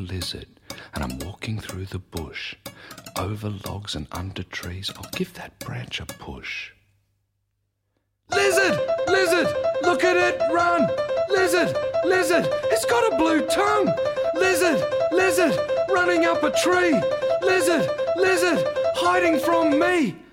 lizard and I'm walking through the bush, over logs and under trees, I'll give that branch a push. Lizard! Lizard! Look at it run! Lizard! Lizard! It's got a blue tongue! Lizard! Lizard! Running up a tree! Lizard! Lizard! Hiding from me!